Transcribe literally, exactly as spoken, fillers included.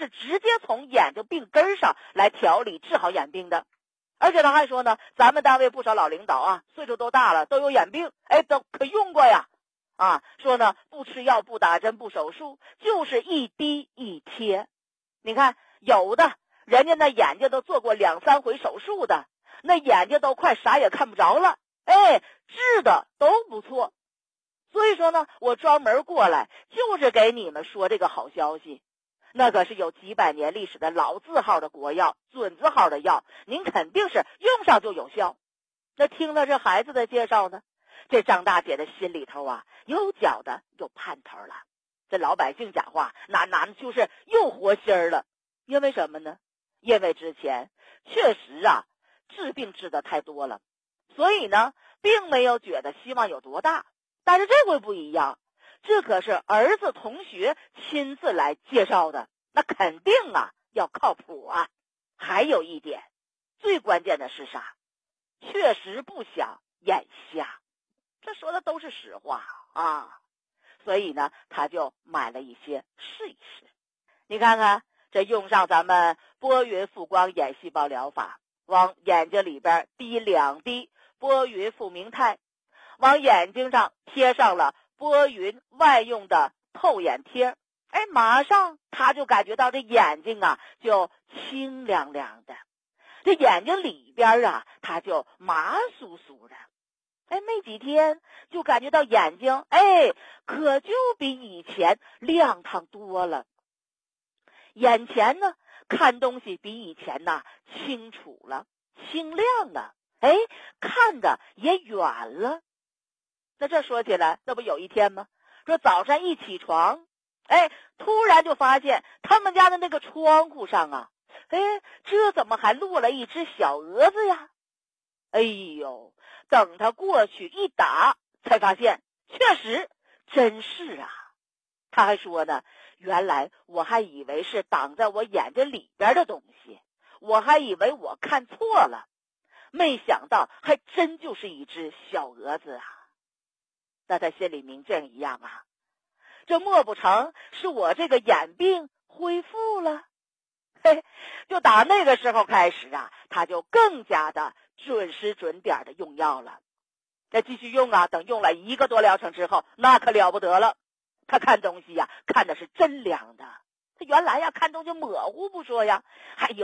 是直接从眼睛病根上来调理治好眼病的。而且他还说呢，咱们单位不少老领导啊，岁数都大了，都有眼病，哎，都可用过呀。啊，说呢，不吃药，不打针，不手术，就是一滴一贴。你看，有的人家那眼睛都做过两三回手术的，那眼睛都快啥也看不着了，哎，治的都不错。所以说呢，我专门过来就是给你们说这个好消息。那可是有几百年历史的老字号的国药，准字号的药，您肯定是用上就有效。那听了这孩子的介绍呢，这张大姐的心里头啊，有觉得有盼头了。这老百姓讲话，那那就是又活心儿了。因为什么呢？因为之前确实啊，治病治的太多了，所以呢，并没有觉得希望有多大。但是这回不一样，这可是儿子同学亲自来介绍的，那肯定啊要靠谱啊。还有一点，最关键的是啥？确实不想眼瞎，这说的都是实话啊。所以呢，他就买了一些试一试。你看看，这用上咱们波云复光眼细胞疗法，往眼睛里边滴两滴波云复明肽，往眼睛上贴上了波云外用的透眼贴，哎，马上他就感觉到这眼睛啊就清亮亮的，这眼睛里边啊他就麻酥酥的，哎，没几天就感觉到眼睛，哎，可就比以前亮堂多了。眼前呢，看东西比以前呐清楚了，清亮了，哎，看的也远了。那这说起来，那不有一天吗？说早上一起床，哎，突然就发现他们家的那个窗户上啊，哎，这怎么还落了一只小蛾子呀？哎呦，等他过去一打，才发现确实真是啊。他还说呢，原来我还以为是挡在我眼睛里边的东西，我还以为我看错了，没想到还真就是一只小蛾子啊。那他心里明镜一样啊，这莫不成是我这个眼病恢复了？嘿，就打那个时候开始啊，他就更加的准时准点的用药了。再继续用啊，等用了一个多疗程之后，那可了不得了。他看东西呀、啊，看的是真亮的。他原来呀看东西模糊不说呀，还有